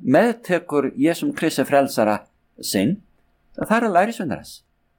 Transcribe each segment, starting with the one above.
meðtekur Jesum Kristi frelsara sinn, það eru lærisveinar hans.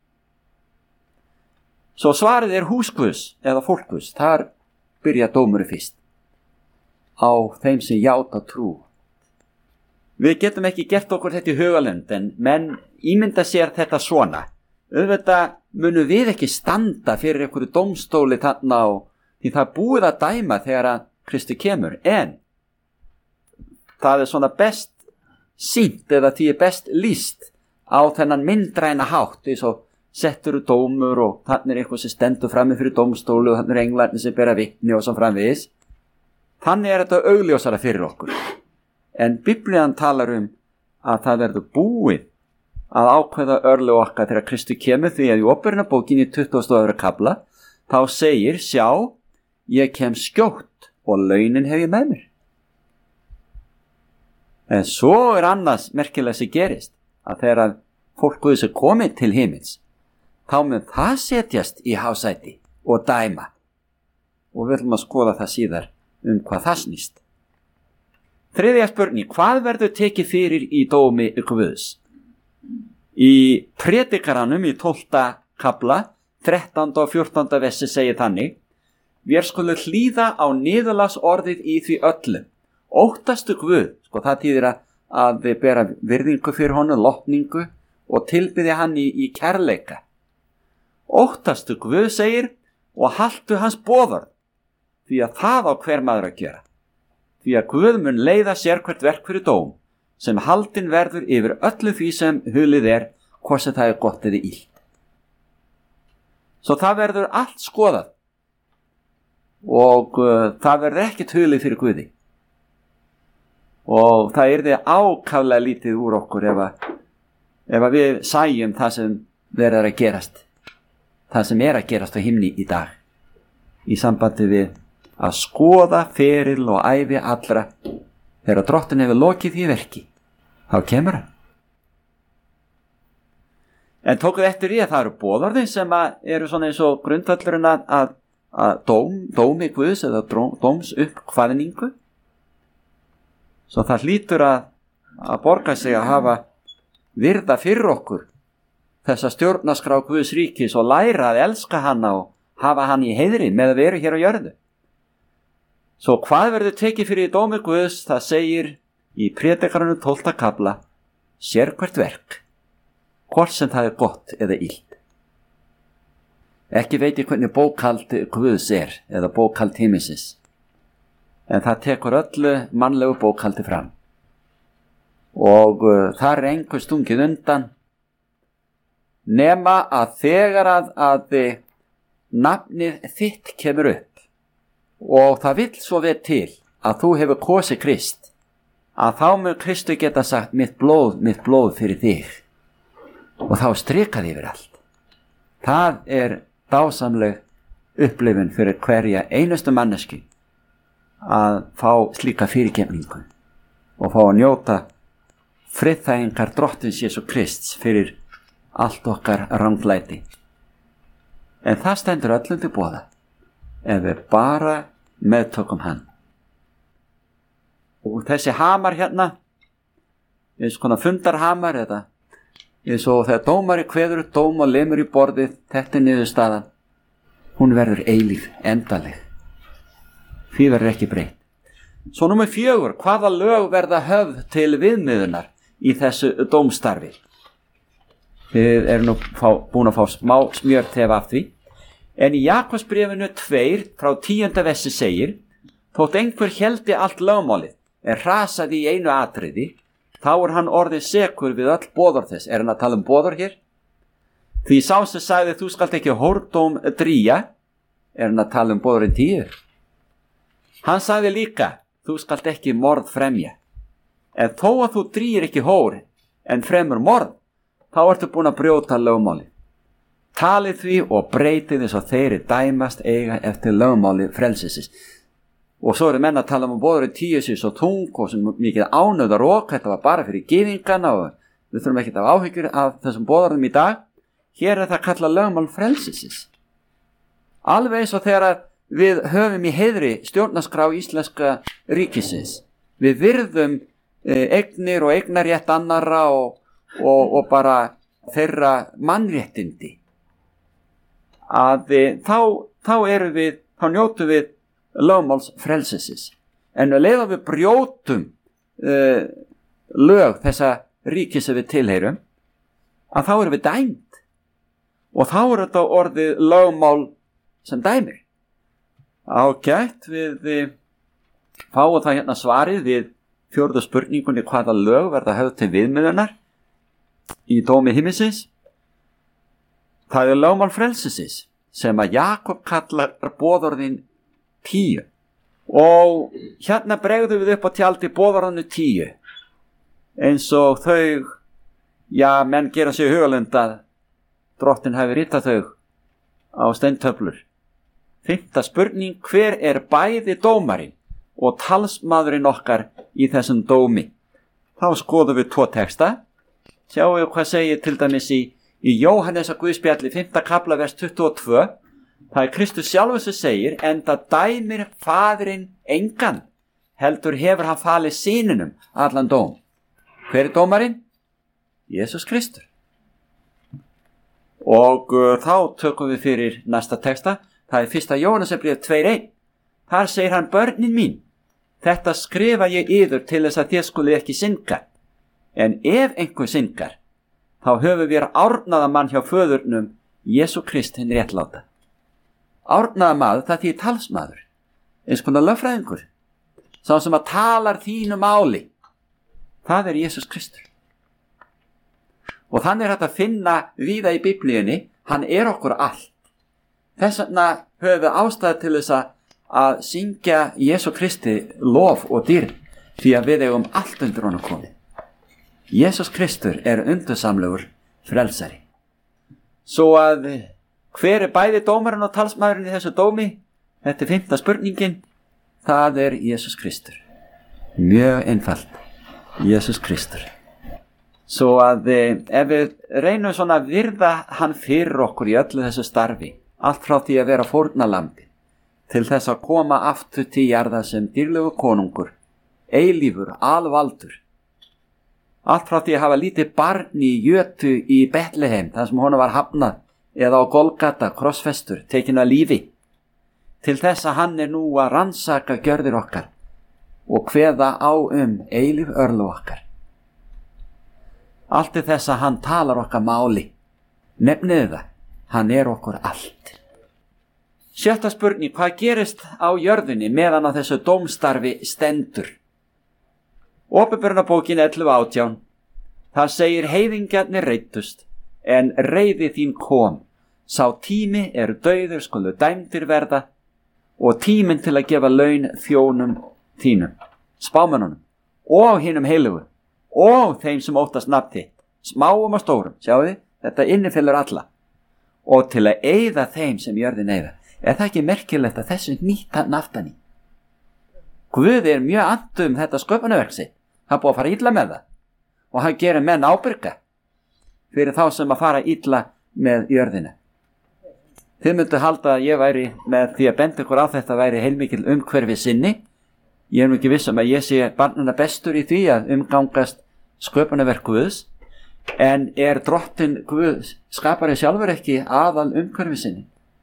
Svo svarið er hús Guðs eða fólk Guðs, þar byrja dómurinn fyrst á þeim sem játa trú. Við getum ekki gert okkur þetta í hugalund, en menn ímynda sér þetta svona. Auðvitað munum við ekki standa fyrir einhverju dómstóli þarna á, því það búið að dæma þegar að Kristi kemur, en það er svona best sýnt eða því er best lýst á þennan myndræna hátt, eins og settur dómur og þannig er eitthvað sem stendur frammi fyrir dómstólu og þannig er englarnir sem bera vitni og svo framvegis. Þannig er þetta augljósara fyrir okkur. En Biblían talar að það verður búið að ákveða örlög okkar þegar Kristi kemur, því að í Åpenbararbókinni 22. kafla þá segir, sjá, ég kem skjótt og launin hef ég með mér. En svo er annars merkilega sem gerist, að þegar fólk Guðs er komið til himins, þá mun það setjast í hásæti og dæma. Og við viljum að skoða það síðar hvað það snýst. Þriðja spurning, hvað verður tekið fyrir í dómi Guðs? Í Predikaranum í 12. kafla, 13. og 14. versi segir þannig, vér skulu hlýða á niðurlagsorðið í því öllu. Óttastu Guð, það þýðir að við bera virðingu fyrir honum, lotningu og tilbyðja hann í kærleika. Óttastu Guð, segir, og haltu hans boðorð, því að það á hver maður að gera. Því að Guð mun leiða sérhvert verk fyrir dóm, sem haldin verður yfir öllu því sem hulið er, hvort sem það er gott eða illt. Svo það verður allt skoðað og það verður ekkert hulið fyrir Guði. Og það yrði ákaflega lítið úr okkur ef við sæjum það sem verður að gerast, það sem er að gerast á himni í dag, í sambandi við að skoða feril og ævi allra. Þegar Drottinn hefur lokið því verki, þá kemur hann. En tókuð eftir í að það eru boðorðin sem eru svona eins og grundvöllurinn að dómi Guðs eða dóms uppkvaðningu. Svo það hlýtur að borga sig að hafa virða fyrir okkur þessa stjórnarskrá Guðs ríkis og læra að elska hana og hafa hann í heiðri með að vera hér á jörðu. Svo hvað verður tekið fyrir í dómi Guðs, það segir í Predikaranum 12. kafla, sérhvert verk, hvort sem það er gott eða illt. Ekki veit ég hvernig bókhald Guðs er, eða bókhald himinsins, en það tekur öllu mannlegu bókhaldi fram. Og það er engu stungið undan, nema að þegar að nafnið þitt kemur upp, og það vill svo við til að þú hefur kosið Krist, að þá mun Kristu geta sagt mitt blóð fyrir þig, og þá strikaði yfir allt. Það er dásamleg upplifun fyrir hverja einustu manneski að fá slíka fyrirgefningu og fá að njóta friðþægingar Drottins Jesú Krists fyrir allt okkar ranglæti. En það stendur öllum til boða ef við bara meðtökum hann. Og þessi hamar hérna, eins konar fundarhamar eða eins og þegar dómari kveður upp dóm og lemur í borðið, þetta er niðurstaðan, hún verður eilíf, endaleg. Því verður ekki breytt. Svo númer 4, hvaða lög verða höfð til viðmiðunar í þessu dómstarfi? Við erum nú búin að fá smá smjörtef af því. En í Jakobsbréfinu 2 frá 10. versi segir, þótt einhver héldi allt lögmálið, en hrasaði í einu atriði, þá er hann orðið sekur við öll boðorð þess. Er hann að tala boðorð hér? Því sá sem sagði, þú skalt ekki hórdóm drýja, er hann að tala boðorðin 10. Hann sagði líka, þú skalt ekki morð fremja. En þó að þú drýir ekki hór, en fremur morð, þá ertu búin að brjóta lögmálið. Talið því og breytið eins og þeirri dæmast eiga eftir lögmáli frelsisins. Og svo eru menn að tala boðorðin 10 sér svo tung og sem mikið ánöðar og þetta var bara fyrir gyðingana og við þurfum ekki að hafa áhyggjur af þessum boðorðum í dag. Hér er það kallað lögmál frelsisins. Alveg eins og þegar við höfum í heiðri stjórnarskrá íslenska ríkisins. Við virðum eignir og eignarétt annarra og bara þeirra mannréttindi, að þá njótum við lögmáls frelsis. En leið við brjótum lög þessa ríki sem við tilheyrum, að þá erum við dæmd, og þá þetta orðið lögmál sem dæmir. Ágætt, við fáum það hérna svarið við 4. spurningunni, hvaða lög verða höfð til viðmiðunar í dómi himmisins. Það lögmál frelsisins sem að Jakob kallar boðorðin 10, og hérna bregðum við upp á tjaldi boðorðinu 10, eins og þau, menn gera sig hugalund að Drottinn hafi ritað þau á steintöflur. 5. spurning, hver bæði dómarinn og talsmaðurinn okkar í þessum dómi? Þá skoðum við 2 texta. Sjáum við hvað segir til dæmis í Jóhannesar Guðspjalli 5. kafla vers 22. Það Kristus sjálfur sem segir, enda dæmir faðirinn engan, heldur hefur hann falið syninum allan dóm. Hver dómarinn? Jesús Kristur. Og þá tökum við fyrir næsta texta. Það 1. Jóhannesarbréf 2:1. Þar segir hann, börnin mín, þetta skrifa ég yður til þess að þér skuli ekki synga. En ef einhver syngar, þá höfum við árnaða mann hjá föðurnum, Jesú Krist hinn réttláta. Árnaða maður, það þýðir talsmaður, eins konar lögfræðingur, sá sem að talar þínu máli. Það Jesús Kristur. Og þannig hægt að finna víða í Biblíunni, hann okkur allt. Þess vegna höfum við ástæðu til þess að syngja Jesú Kristi lof og dýrð, því að við eigum allt undir honum komið. Jesús Kristur undursamlegur frelsari. Svo að hver bæði dómarinn og talsmaðurinn í þessu dómi? Þetta 5. spurningin. Það Jesús Kristur. Mjög einfalt. Jesús Kristur. Svo að ef við reynum svona að virða hann fyrir okkur í öllu þessu starfi, allt frá því að vera fórnalambi, til þess að koma aftur til jarða sem dýrlegu konungur, eilífur, alvaldur, allt frá því að hafa lítið barn í jötu í Betlehem, þar sem honum var hafnað, eða á Golgata, krossfestur, tekin að lífi, til þess að hann nú að rannsaka gjörðir okkar og kveða á eilíf örlög okkar. Allt þess að hann talar okkar máli. Nefnið það, hann okkur allt. 7. spurning, hvað gerist á jörðinni meðan á þessu dómstarfi stendur? Åpenbarunarbókin 11:18. Það segir, heiðingjarnir reiddust, en reiði þín kom. Sá tími dauður skulu dæmdir verða, og tíminn til að gefa laun þjónum þínum, spámönnunum, og hinum heilugu, og þeim sem óttast nafn þitt, smáum og stórum. Sjáu þið, þetta innifellur alla. Og til að eyða þeim sem jörðin eyða. Það ekki merkilegt að þessu nýta naftan í? Guð mjög annt þetta sköpunarverk sitt. Það búið að fara illa með það, og hann gerir menn ábyrga fyrir þá sem að fara illa með jörðina. Þið myndu halda að ég væri með því að benda ykkur á þetta væri heilmikil umhverfi sinni. Ég nú ekki viss að ég sé barnana bestur í því að umgangast sköpunarverk Guðs, en Drottinn Guð skapari sjálfur ekki aðal umhverfi sinni?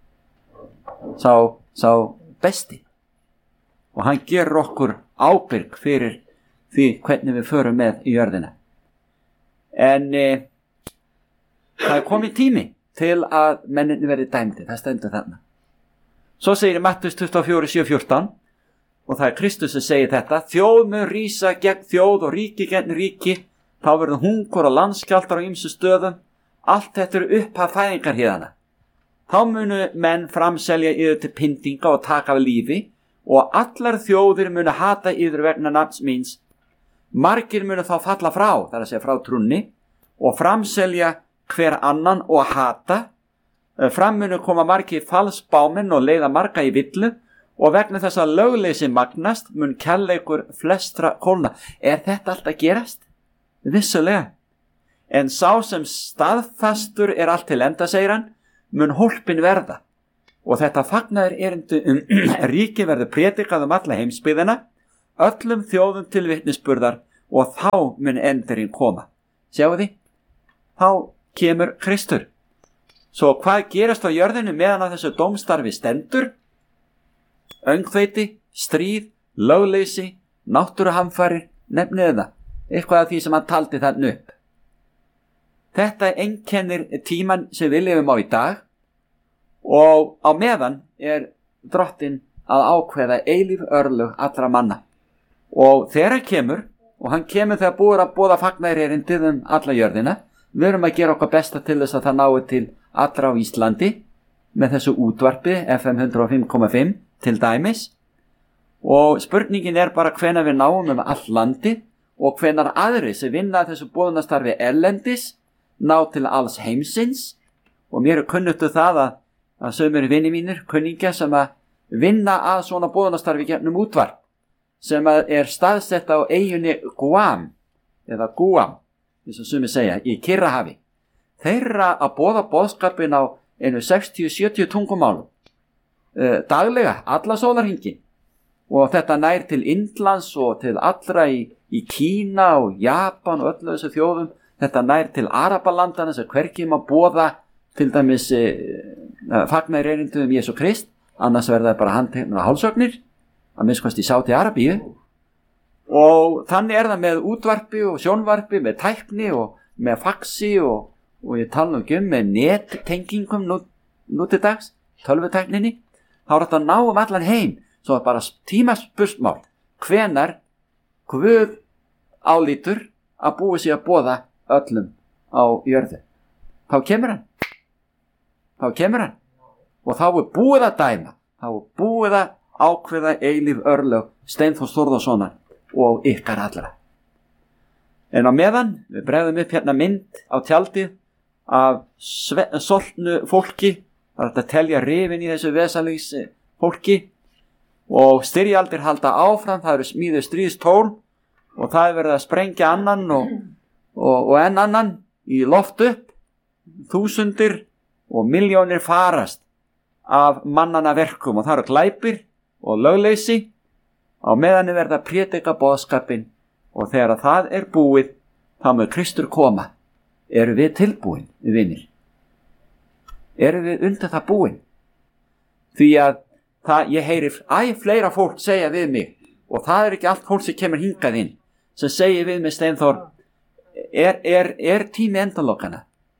Sá besti. Og hann gerur okkur ábyrg fyrir því hvernig við förum með í jörðina. En það komið tími til að menninni verði dæmdi. Það stendur þarna. Svo segir í Mattheus 24:7-14, og það Kristus sem segir þetta: þjóð mun rísa gegn þjóð og ríki gegn ríki, þá verður hungur og landskjálftar á ýmsum stöðum. Allt þetta upphaf fæðingarhríðanna. Þá munu menn framselja yður til pyndinga og taka af lífi, og allar þjóðir munu hata yður vegna nafns míns. Margir munu þá falla frá, það að segja frá trúnni, og framselja hver annan og hata. Fram munu koma margir falsbámenn og leiða marga í villu, og vegna þess að lögleysi magnast mun kærleikur flestra kólna. Þetta allt að gerast? Vissulega. En sá sem staðfastur allt til enda, segir hann, mun hólpin verða. Og þetta fagnaður erindi ríki verður predikað alla heimsbyggðina, öllum þjóðum til vitnisburðar, og þá mun endurinn koma. Sjáu því? Þá kemur Kristur. Svo hvað gerast á jörðinu meðan á þessu dómstarfi stendur? Öngþveiti, stríð, lögleysi, náttúruhamfarir, nefnið það. Eitthvað af því sem hann taldi þarna upp. Þetta einkennir tíman sem við lifum á í dag og á meðan Drottinn að ákveða eilíf örlög allra manna. Og þegar hann kemur, og hann kemur þegar búið að boða fagnaðarerindið alla jörðina, við erum að gera okkar besta til þess að það nái til allra á Íslandi með þessu útvarpi FM 105,5 til dæmis. Og spurningin bara hvenær við náum all landi og hvenær aðri sem vinna þessu boðunastarfi erlendis ná til alls heimsins. Og mér kunnuttu það að sumir vini mínir, kunningja sem að vinna að svona boðunastarfi gegnum útvarp sem að staðsett á eyjunni Guam eða Guam, eins og sumir segja, í Kyrrahafi. Þeirra að boða boðskapin á 60-70 tungumálum daglega, alla sólarhringinn. Og þetta nær til Indlands og til allra í Kína og Japan og öllu þessu þjóðum. Þetta nær til Arabalandana sem hvergi má boða til dæmis fagnaðarerindum Jesú Krist, annars verða bara handteknar og hálsögnir, að minnst í Sádi-Arabíu. Og þannig það með útvarpi og sjónvarpi, með tækni og með faxi og ég tala með nettengingum nú til dags, tölvutækninni. Þá þetta að ná allan heim. Svo bara tímaspursmál hvenar Guð álítur að búi sig að boða öllum á jörðu. Þá kemur hann. Og þá búið að dæma. Þá búið að ákveða eilíf örlög Steinþórs Þórðarsonar og ykkar allra. En á meðan við bregðum upp hérna mynd á tjaldið af soltnu fólki. Það að telja rifin í þessu vesalings fólki. Og styrjaldir halda áfram, það eru smíðuð stríðstól og það verið að sprengja annan og enn annan í loft upp. Þúsundir og milljónir farast af mannanna verkum og það eru glæpir og lögleysi. Á meðan verða að prédika boðskapinn og þegar það búið, þá mun Kristur koma. Eru við tilbúin, vinir? Eru við undir það búin? Því að ég heyri fleira fólk segja við mig, og það ekki allt fólk sem kemur hingað inn, sem segir við mig, Steinþór, tími endalokana?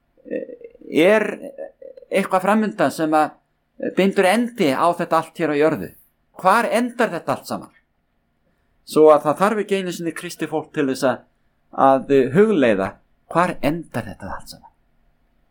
Eitthvað framundan sem að bindur endi á þetta allt hér á jörðu? Hvar endar þetta allt saman? Svo að það þarf ekki einu sinni kristi fólk til þess að hugleiða, hvar endar þetta allt saman?